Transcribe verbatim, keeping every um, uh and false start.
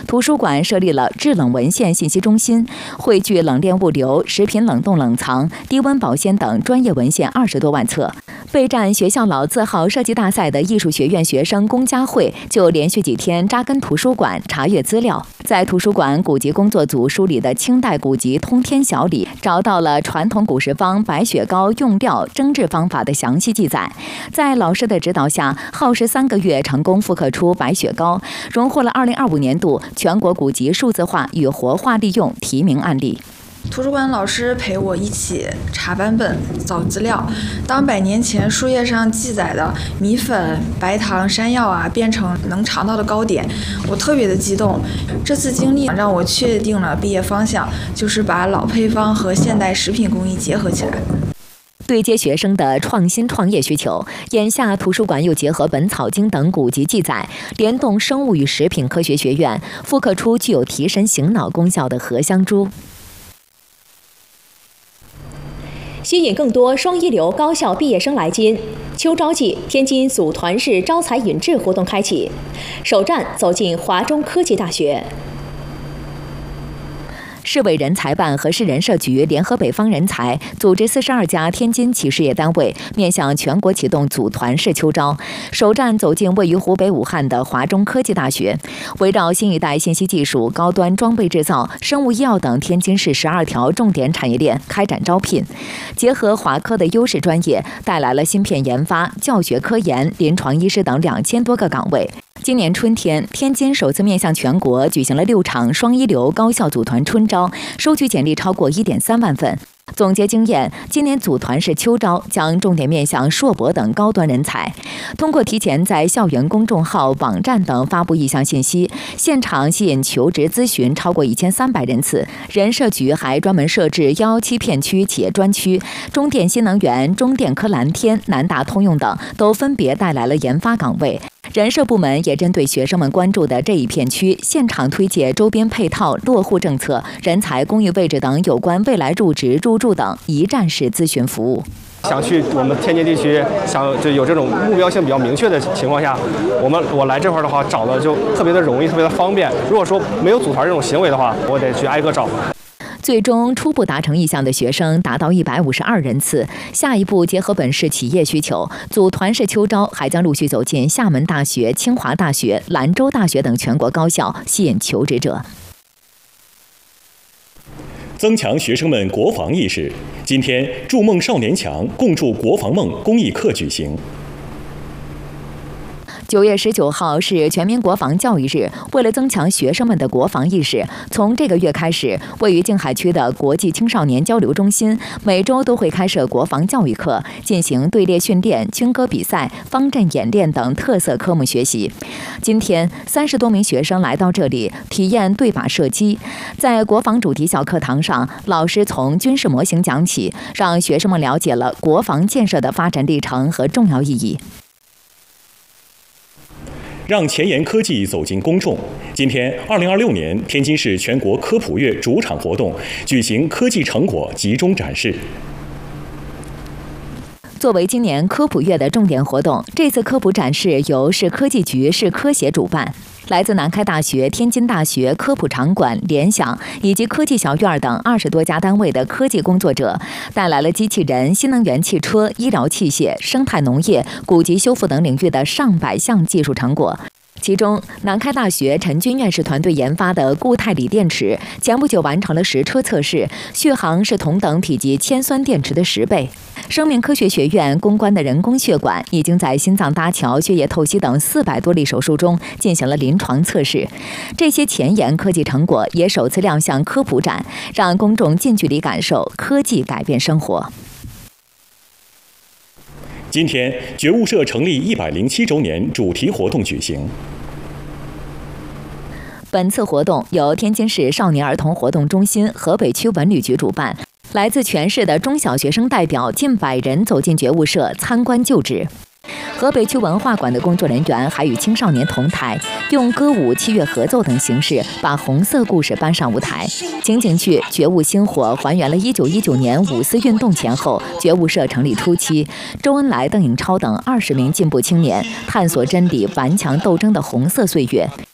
图书馆设立了制冷文献信息中心，汇聚冷链物流、食品冷冻冷藏、低温保鲜等专业文献二十多万册。备战学校老字号设计大赛的艺术学院学生龚佳慧就连续几天扎根图书馆查阅资料，在图书馆古籍工作组梳理的清代古籍通天晓里，找到了传统古时方白雪糕用料蒸制方法的详细记载。在老师的指导下，耗时三个月成功复刻出白雪糕，荣获了二零二五年度全国古籍数字化与活化利用提名案例。 图书馆老师陪我一起查版本、找资料。当百年前书页上记载的米粉、白糖、山药啊变成能尝到的糕点，我特别的激动。这次经历让我确定了毕业方向，就是把老配方和现代食品工艺结合起来。 对接学生的创新创业需求，眼下图书馆又结合《本草经》等古籍记载，联动生物与食品科学学院，复刻出具有提神醒脑功效的荷香珠。 吸引更多双一流高校毕业生来津，秋招季，天津组团式招才引智活动开启，首站走进华中科技大学。 市委人才办和市人社局联合北方人才，组织四十二家天津企事业单位面向全国启动组团式秋招，首站走进位于湖北武汉的华中科技大学，围绕新一代信息技术、高端装备制造、生物医药等天津市十二条重点产业链开展招聘，结合华科的优势专业，带来了芯片研发、教学科研、临床医师等两千多个岗位。今年春天，天津首次面向全国举行了六场双一流高校组团春招，收取简历超过 一点三万份。总结经验，今年组团式秋招将重点面向硕博等高端人才，通过提前在校园公众号、网站等发布意向信息，现场吸引求职咨询超过一千三百人次。人社局还专门设置幺幺七片区企业专区，中电新能源、中电科蓝天、南大通用等都分别带来了研发岗位。人社部门也针对学生们关注的这一片区，现场推介周边配套、落户政策、人才公寓位置等有关未来入职、入住等一站式咨询服务。 想去我们天津地区，想就有这种目标性比较明确的情况下，我们我来这块的话，找的就特别的容易，特别的方便。如果说没有组团这种行为的话，我得去挨个找。 最终初步达成意向的学生达到一百五十二人次。下一步结合本市企业需求，组团式秋招还将陆续走进厦门大学、清华大学、兰州大学等全国高校，吸引求职者。 增强学生们国防意识。今天，筑梦少年强，共筑国防梦公益课举行。 九月十九号是全民国防教育日，为了增强学生们的国防意识，从这个月开始，位于静海区的国际青少年交流中心每周都会开设国防教育课，进行队列训练、军歌比赛、方阵演练等特色科目学习。今天，三十多名学生来到这里体验对靶射击。在国防主题小课堂上，老师从军事模型讲起，让学生们了解了国防建设的发展历程和重要意义。 让前沿科技走进公众。今天，二零二六年天津市全国科普月主场活动举行科技成果集中展示。 作为今年科普月的重点活动，这次科普展示由市科技局、市科协主办。来自南开大学、天津大学、科普场馆、联想以及科技小院等二十多家单位的科技工作者，带来了机器人、新能源汽车、医疗器械、生态农业、古籍修复等领域的上百项技术成果。其中，南开大学陈军院士团队研发的固态锂电池，前不久完成了实车测试，续航是同等体积铅酸电池的十倍。生命科学学院攻关的人工血管，已经在心脏搭桥、血液透析等四百多例手术中进行了临床测试。这些前沿科技成果也首次亮相科普展，让公众近距离感受科技改变生活。 今天，觉悟社成立一百零七周年主题活动举行。 本次活动由天津市少年儿童活动中心、河北区文旅局主办，来自全市的中小学生代表近百人走进觉悟社参观就职。河北区文化馆的工作人员还与青少年同台，用歌舞、器乐合奏等形式把红色故事搬上舞台。情景剧《觉悟星火》还原了一九一九年五四运动前后觉悟社成立初期，周恩来、邓颖超等二十名进步青年探索真理、顽强斗争的红色岁月，